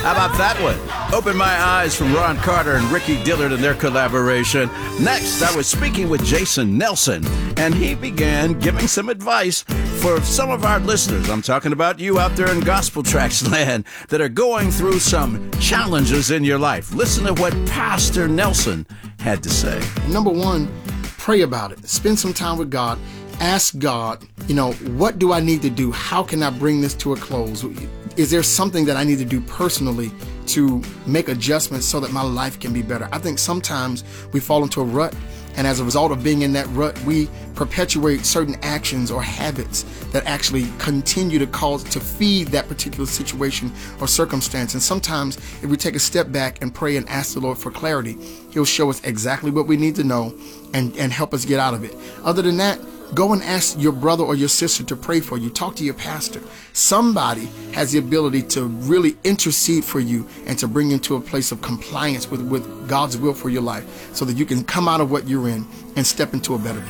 How about that one? Open My Eyes from Ron Carter and Ricky Dillard and their collaboration. Next, I was speaking with Jason Nelson, and he began giving some advice for some of our listeners. I'm talking about you out there in Gospel Tracks land that are going through some challenges in your life. Listen to what Pastor Nelson had to say. Number one, pray about it. Spend some time with God. Ask God, what do I need to do? How can I bring this to a close? Is there something that I need to do personally to make adjustments so that my life can be better? I think sometimes we fall into a rut, and as a result of being in that rut, we perpetuate certain actions or habits that actually continue to feed that particular situation or circumstance. And sometimes if we take a step back and pray and ask the Lord for clarity, He'll show us exactly what we need to know and help us get out of it. Other than that, go and ask your brother or your sister to pray for you. Talk to your pastor. Somebody has the ability to really intercede for you and to bring you to a place of compliance with God's will for your life so that you can come out of what you're in and step into a better place.